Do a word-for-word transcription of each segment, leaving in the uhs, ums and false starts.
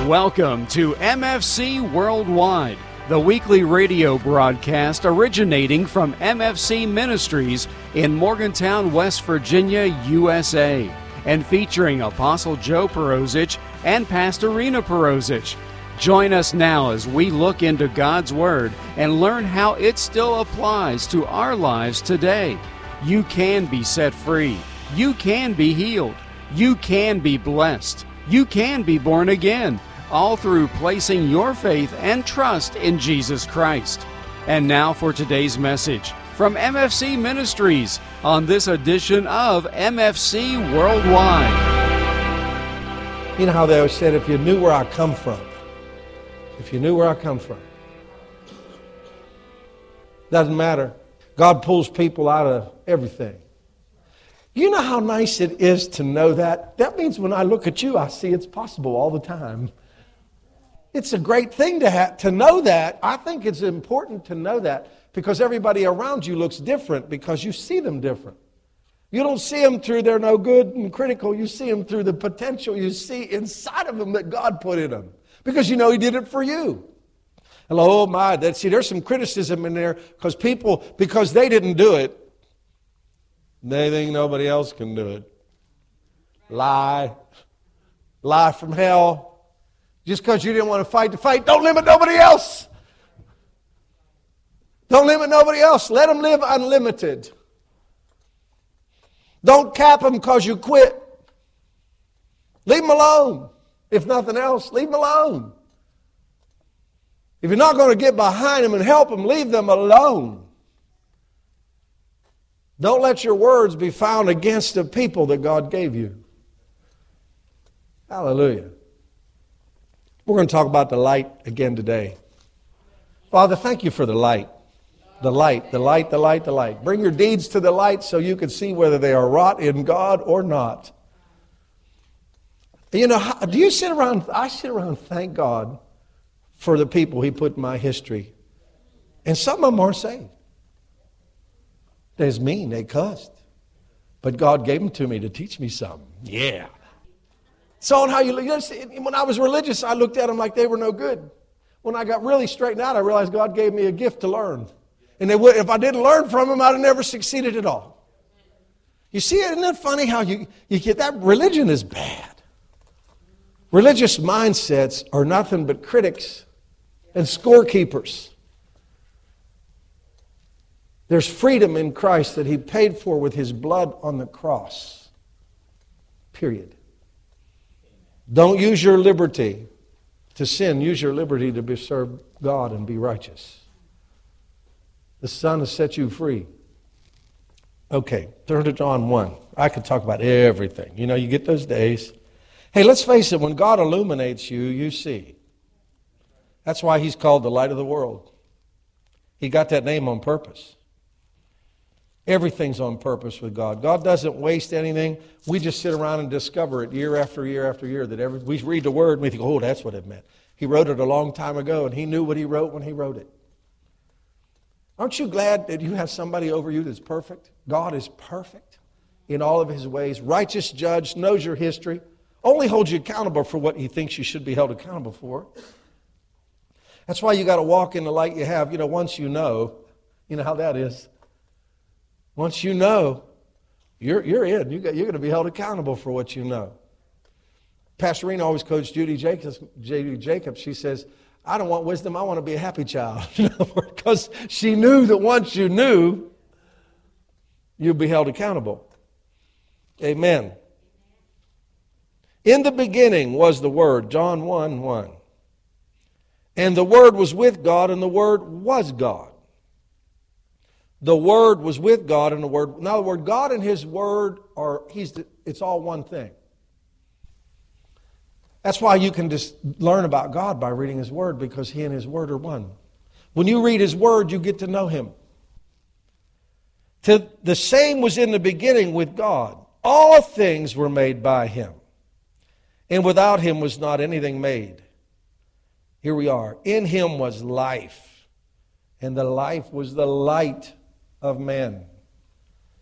Welcome to M F C Worldwide, the weekly radio broadcast originating from M F C Ministries in Morgantown, West Virginia, U S A, and featuring Apostle Joe Perosic and Pastor Rena Perosic. Join us now as we look into God's Word and learn how it still applies to our lives today. You can be set free. You can be healed. You can be blessed. You can be born again, all through placing your faith and trust in Jesus Christ. And now for today's message from M F C Ministries on this edition of M F C Worldwide. You know how they always said, if you knew where I come from, if you knew where I come from, doesn't matter. God pulls people out of everything. You know how nice it is to know that? That means when I look at you, I see it's possible all the time. It's a great thing to have, to know that. I think it's important to know that because everybody around you looks different because you see them different. You don't see them through they're no good and critical. You see them through the potential you see inside of them that God put in them because you know He did it for you. Hello, oh my, that, see, there's some criticism in there because people, because they didn't do it, they think nobody else can do it. Lie. Lie from hell. Just because you didn't want to fight the fight, don't limit nobody else. Don't limit nobody else. Let them live unlimited. Don't cap them because you quit. Leave them alone. If nothing else, leave them alone. If you're not going to get behind them and help them, leave them alone. Don't let your words be found against the people that God gave you. Hallelujah. We're going to talk about the light again today. Father, thank you for the light. The light, the light, the light, the light. Bring your deeds to the light so you can see whether they are wrought in God or not. You know, do you sit around, I sit around and thank God for the people He put in my history. And some of them aren't saved. They's mean, they cussed. But God gave them to me to teach me something. Yeah. So on how you, you know, when I was religious, I looked at them like they were no good. When I got really straightened out, I realized God gave me a gift to learn. And they would, if I didn't learn from them, I'd have never succeeded at all. You see, isn't that funny how you, you get that? Religion is bad. Religious mindsets are nothing but critics and scorekeepers. There's freedom in Christ that He paid for with His blood on the cross. Period. Don't use your liberty to sin. Use your liberty to serve God and be righteous. The Son has set you free. Okay, turn to John one. I could talk about everything. You know, you get those days. Hey, let's face it, when God illuminates you, you see. That's why He's called the light of the world. He got that name on purpose. Everything's on purpose with God. God doesn't waste anything. We just sit around and discover it year after year after year. That every, we read the Word and we think, oh, that's what it meant. He wrote it a long time ago, and He knew what He wrote when He wrote it. Aren't you glad that you have somebody over you that's perfect? God is perfect in all of His ways. Righteous judge, knows your history. Only holds you accountable for what He thinks you should be held accountable for. That's why you got to walk in the light you have. You know, once you know, you know how that is. Once you know, you're, you're in. You got, you're going to be held accountable for what you know. Pastor Rena always coached Judy Jacobs. Judy Jacobs. She says, I don't want wisdom. I want to be a happy child. Because she knew that once you knew, you'd be held accountable. Amen. In the beginning was the Word, John one one. And the Word was with God, and the Word was God. The Word was with God, and the Word... In other words, God and His Word are... He's. The, it's all one thing. That's why you can just learn about God by reading His Word, because He and His Word are one. When you read His Word, you get to know Him. To, the same was in the beginning with God. All things were made by Him. And without Him was not anything made. Here we are. In Him was life. And the life was the light of men.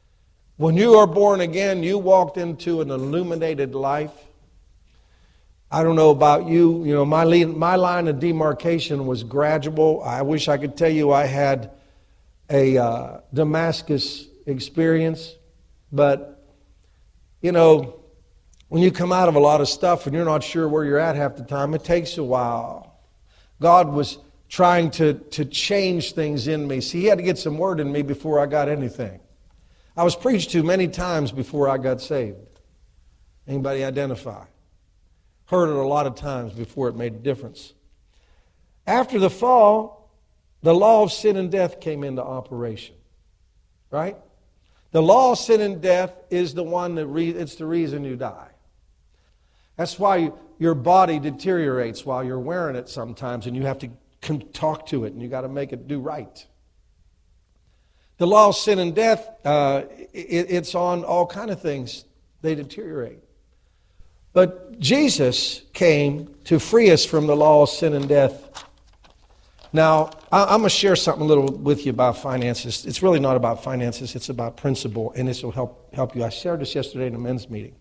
When you are born again, you walked into an illuminated life. I don't know about you. You know, my, lead, my line of demarcation was gradual. I wish I could tell you I had a uh, Damascus experience. But, you know, when you come out of a lot of stuff and you're not sure where you're at half the time, it takes a while. God was trying to, to change things in me. See, He had to get some word in me before I got anything. I was preached to many times before I got saved. Anybody identify? Heard it a lot of times before it made a difference. After the fall, the law of sin and death came into operation. Right? The law of sin and death is the one that re- it's the reason you die. That's why you, your body deteriorates while you're wearing it sometimes, and you have to com- talk to it, and you got to make it do right. The law of sin and death, uh, it, it's on all kind of things. They deteriorate. But Jesus came to free us from the law of sin and death. Now, I'm going to share something a little with you about finances. It's really not about finances. It's about principle, and this will help help you. I shared this yesterday in a men's meeting.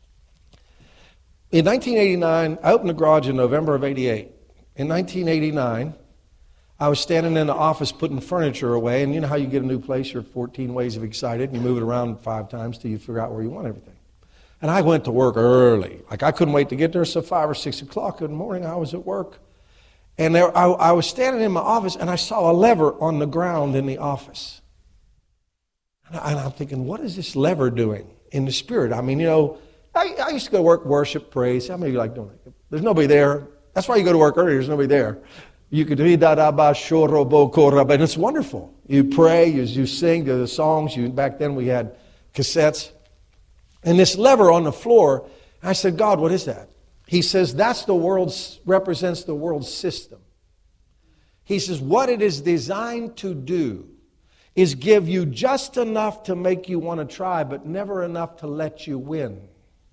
In nineteen eighty-nine, I opened a garage in November of eighty-eight. In nineteen eighty-nine, I was standing in the office putting furniture away, and you know how you get a new place, you're fourteen ways of excited, and you move it around five times till you figure out where you want everything. And I went to work early. Like I couldn't wait to get there, so five or six o'clock in the morning I was at work. And there, I, I was standing in my office, and I saw a lever on the ground in the office. And, I, and I'm thinking, what is this lever doing in the spirit? I mean, you know, I, I used to go to work, worship, praise. How many of you like doing it? There's nobody there. That's why you go to work early. There's nobody there. You could read da da ba shorobo korab, and it's wonderful. You pray, you, you sing the songs. You back then we had cassettes, and this lever on the floor. I said, God, what is that? He says, that's the world's, represents the world's system. He says, what it is designed to do is give you just enough to make you want to try, but never enough to let you win.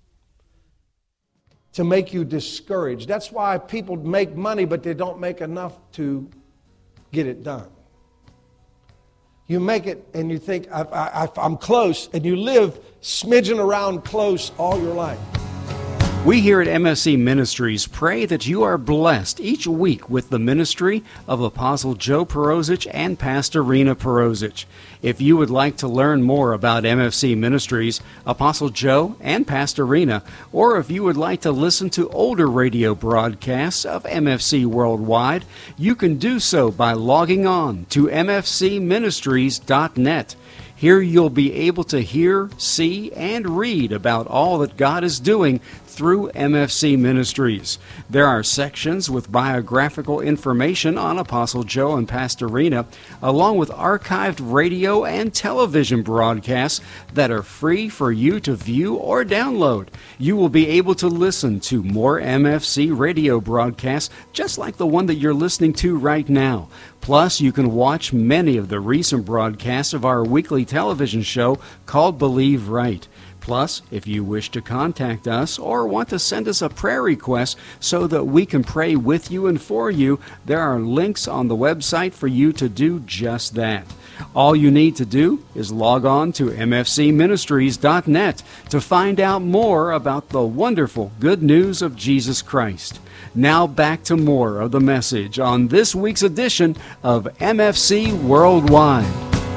To make you discouraged. That's why people make money, but they don't make enough to get it done. You make it and you think, I, I, I'm close, and you live smidgen around close all your life. We here at M F C Ministries pray that you are blessed each week with the ministry of Apostle Joe Perosic and Pastor Rena Perosic. If you would like to learn more about M F C Ministries, Apostle Joe and Pastor Rena, or if you would like to listen to older radio broadcasts of M F C Worldwide, you can do so by logging on to m f c ministries dot net. Here you'll be able to hear, see, and read about all that God is doing through M F C Ministries. There are sections with biographical information on Apostle Joe and Pastor Rena, along with archived radio and television broadcasts that are free for you to view or download. You will be able to listen to more M F C radio broadcasts just like the one that you're listening to right now. Plus, you can watch many of the recent broadcasts of our weekly television show called Believe Right. Plus, if you wish to contact us or want to send us a prayer request so that we can pray with you and for you, there are links on the website for you to do just that. All you need to do is log on to m f c ministries dot net to find out more about the wonderful good news of Jesus Christ. Now back to more of the message on this week's edition of M F C Worldwide.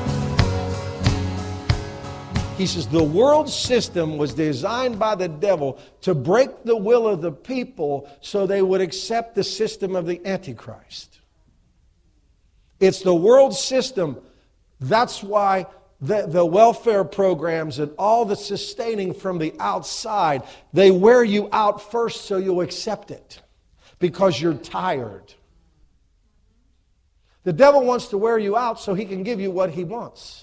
He says the world system was designed by the devil to break the will of the people so they would accept the system of the Antichrist. It's the world system. That's why the, the welfare programs and all the sustaining from the outside, they wear you out first so you'll accept it because you're tired. The devil wants to wear you out so he can give you what he wants.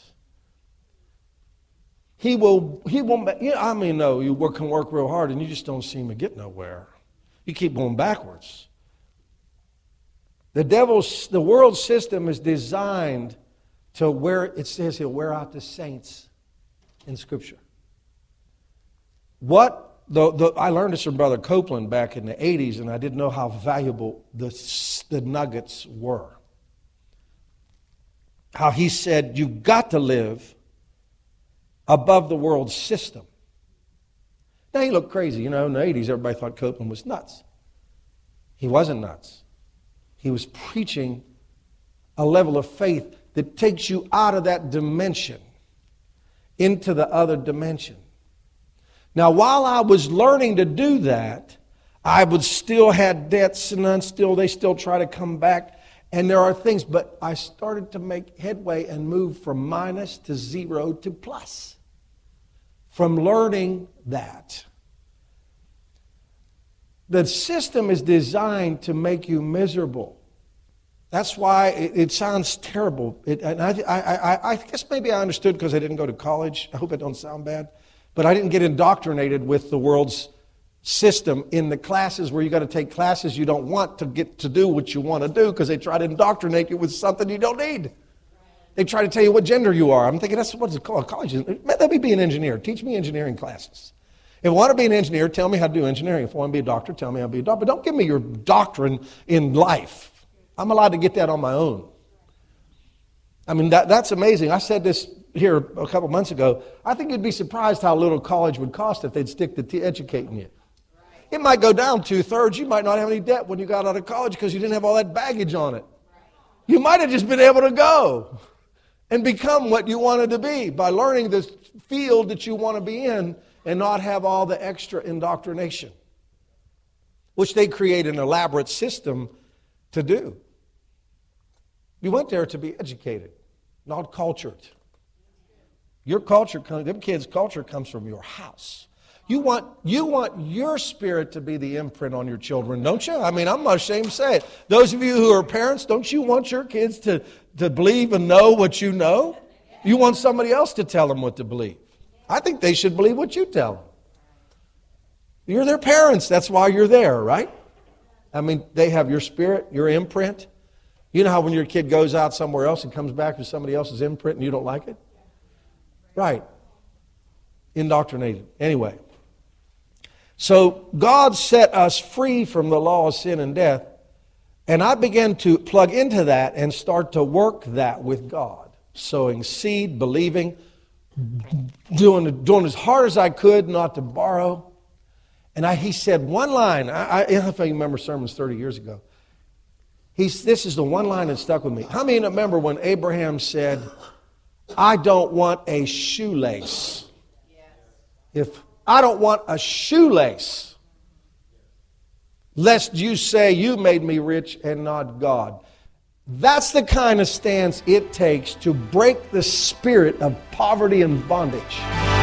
He will, he will, you know, I mean, no, you work, can work real hard and you just don't seem to get nowhere. You keep going backwards. The devil's, the world system is designed to wear, it says he'll wear out the saints in Scripture. What, the, the, I learned this from Brother Copeland back in the eighties, and I didn't know how valuable the, the nuggets were. How he said, you've got to live above the world system. Now, he looked crazy. You know, in the eighties, everybody thought Copeland was nuts. He wasn't nuts. He was preaching a level of faith that takes you out of that dimension into the other dimension. Now, while I was learning to do that, I would still had debts, and then still they still try to come back. And there are things, but I started to make headway and move from minus to zero to plus. From learning that. The system is designed to make you miserable. That's why it, it sounds terrible. It, and I, I, I, I guess maybe I understood because I didn't go to college. I hope it don't sound bad. But I didn't get indoctrinated with the world's system in the classes where you got to take classes you don't want to get to do what you want to do because they try to indoctrinate you with something you don't need. They try to tell you what gender you are. I'm thinking, that's what it's called. College. Let me be an engineer. Teach me engineering classes. If I want to be an engineer, tell me how to do engineering. If I want to be a doctor, tell me how to be a doctor. But don't give me your doctrine in life. I'm allowed to get that on my own. I mean, that, that's amazing. I said this here a couple months ago. I think you'd be surprised how little college would cost if they'd stick to t- educating you. It might go down two-thirds. You might not have any debt when you got out of college because you didn't have all that baggage on it. You might have just been able to go and become what you wanted to be by learning this field that you want to be in and not have all the extra indoctrination, which they create an elaborate system to do. You went there to be educated, not cultured. Your culture, them kids' culture comes from your house. You want, you want your spirit to be the imprint on your children, don't you? I mean, I'm not ashamed to say it. Those of you who are parents, don't you want your kids to, to believe and know what you know? You want somebody else to tell them what to believe. I think they should believe what you tell them. You're their parents. That's why you're there, right? I mean, they have your spirit, your imprint. You know how when your kid goes out somewhere else and comes back with somebody else's imprint and you don't like it? Right. Indoctrinated. Anyway. So God set us free from the law of sin and death. And I began to plug into that and start to work that with God. Sowing seed, believing, doing, doing as hard as I could not to borrow. And I, he said one line. I, I, I don't know if I remember sermons thirty years ago. He's, this is the one line that stuck with me. How many remember when Abraham said, I don't want a shoelace? If I don't want a shoelace, lest you say you made me rich and not God. That's the kind of stance it takes to break the spirit of poverty and bondage.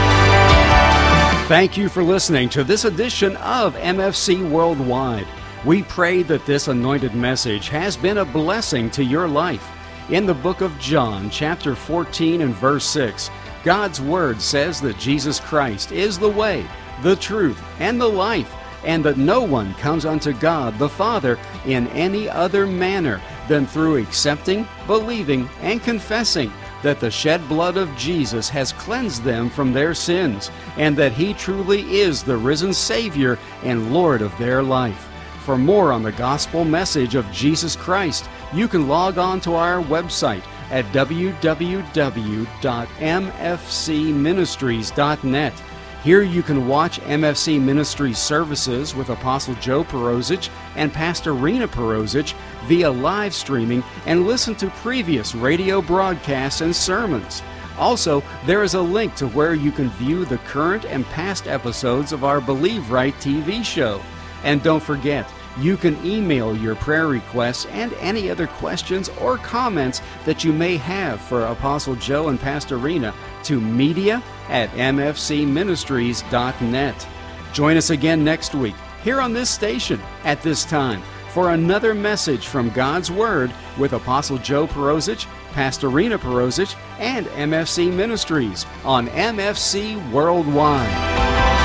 Thank you for listening to this edition of M F C Worldwide. We pray that this anointed message has been a blessing to your life. In the book of John, chapter fourteen and verse six, God's Word says that Jesus Christ is the way, the truth, and the life, and that no one comes unto God the Father in any other manner than through accepting, believing, and confessing that the shed blood of Jesus has cleansed them from their sins, and that He truly is the risen Savior and Lord of their life. For more on the gospel message of Jesus Christ, you can log on to our website at w w w dot m f c ministries dot net. Here you can watch M F C Ministries services with Apostle Joe Perosic and Pastor Rena Perosic via live streaming and listen to previous radio broadcasts and sermons. Also, there is a link to where you can view the current and past episodes of our Believe Right T V show. And don't forget, you can email your prayer requests and any other questions or comments that you may have for Apostle Joe and Pastor Rena to media at m f c ministries dot net. Join us again next week here on this station at this time for another message from God's Word with Apostle Joe Perosic, Pastor Rena Perosic, and M F C Ministries on M F C Worldwide.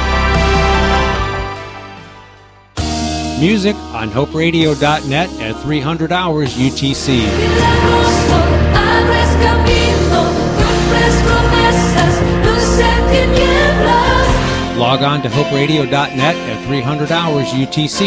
Music on hope radio dot net at three hundred hours U T C. Log on to hope radio dot net at three hundred hours U T C.